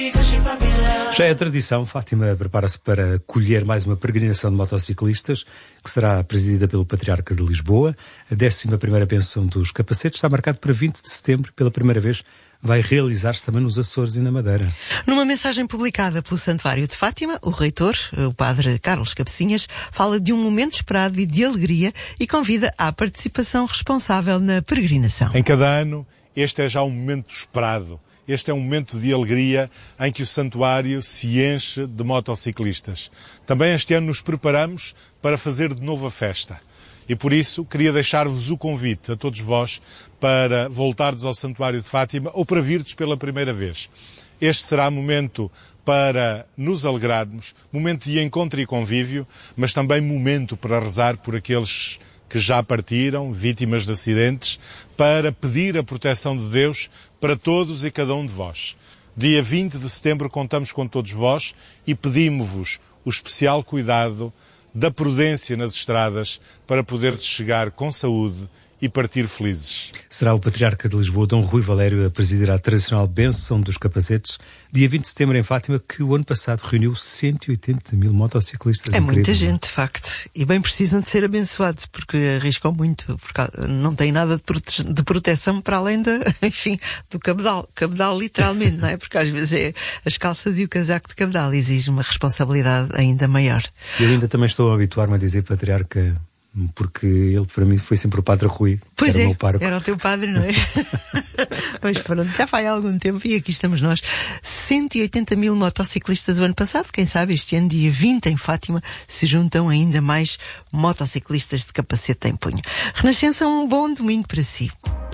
Já é tradição, Fátima prepara-se para acolher mais uma peregrinação de motociclistas, que será presidida pelo Patriarca de Lisboa. A 11ª bênção dos capacetes está marcado para 20 de setembro. Pela primeira vez vai realizar-se também nos Açores e na Madeira. Numa mensagem publicada pelo Santuário de Fátima, o reitor, o padre Carlos Cabecinhas, fala de um momento esperado e de alegria e convida à participação responsável na peregrinação. Em cada ano, este é já um momento esperado. Este é um momento de alegria em que o santuário se enche de motociclistas. Também este ano nos preparamos para fazer de novo a festa. E por isso queria deixar-vos o convite a todos vós para voltardes ao Santuário de Fátima ou para virdes pela primeira vez. Este será momento para nos alegrarmos, momento de encontro e convívio, mas também momento para rezar por aqueles que já partiram, vítimas de acidentes, para pedir a proteção de Deus para todos e cada um de vós. Dia 20 de setembro contamos com todos vós e pedimos-vos o especial cuidado da prudência nas estradas para poderdes chegar com saúde e partir felizes. Será o Patriarca de Lisboa, Dom Rui Valério, a presidir a tradicional bênção dos capacetes, dia 20 de setembro em Fátima, que o ano passado reuniu 180 mil motociclistas. É muita gente, de facto. E bem precisam de ser abençoados, porque arriscam muito, porque não têm nada de proteção para além do cabedal. Cabedal literalmente, não é? Porque às vezes é as calças e o casaco de cabedal. Exige uma responsabilidade ainda maior. Eu ainda também estou a habituar-me a dizer Patriarca, porque ele para mim foi sempre o Padre Rui. Pois era é, o meu pároco. era o teu padre, não é? Mas pronto, já vai há algum tempo e aqui estamos nós. 180 mil motociclistas o ano passado, quem sabe este ano, dia 20 em Fátima, se juntam ainda mais motociclistas de capacete em punho. Renascença, um bom domingo para si.